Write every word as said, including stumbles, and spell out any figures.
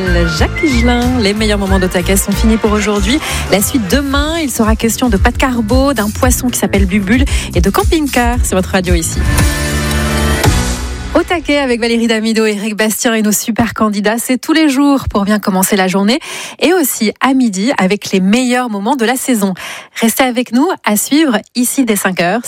s'appelle Jacques Higelin. Les meilleurs moments d'Otaka sont finis pour aujourd'hui. La suite demain, il sera question de pâte carbo, d'un poisson qui s'appelle Bubule et de camping-car. C'est votre radio ici. Au taquet avec Valérie Damido et Eric Bastien et nos super candidats, c'est tous les jours pour bien commencer la journée et aussi à midi avec les meilleurs moments de la saison. Restez avec nous à suivre ici dès cinq heures.